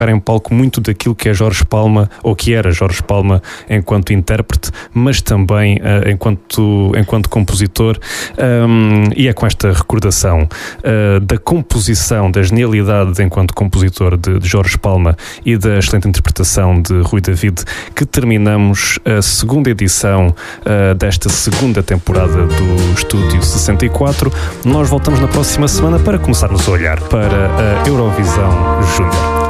em palco muito daquilo que é Jorge Palma, ou que era Jorge Palma enquanto intérprete, mas também enquanto compositor, e é com esta recordação da composição, da genialidade enquanto compositor de Jorge Palma e da excelente interpretação de Rui David que terminamos a segunda edição desta segunda temporada do Estúdio 64. Nós voltamos na próxima semana para começarmos a olhar para a Eurovisão Júnior.